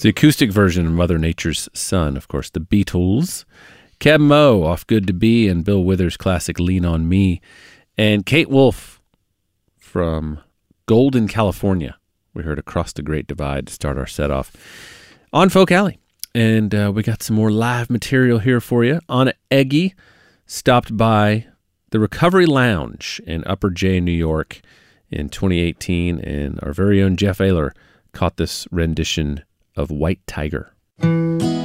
It's the acoustic version of Mother Nature's Son, of course, the Beatles. Keb Mo off Good to Be, and Bill Withers' classic Lean on Me. And Kate Wolf from Golden, California. We heard Across the Great Divide to start our set off on Folk Alley. And we got some more live material here for you. Anna Eggy stopped by the Recovery Lounge in Upper J, New York in 2018, and our very own Jeff Ayler caught this rendition of White Tiger.